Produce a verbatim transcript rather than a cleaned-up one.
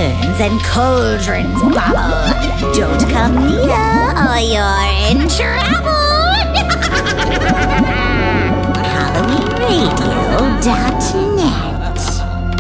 urns and cauldrons bubble. Don't come near or you're in trouble. Halloween Radio dot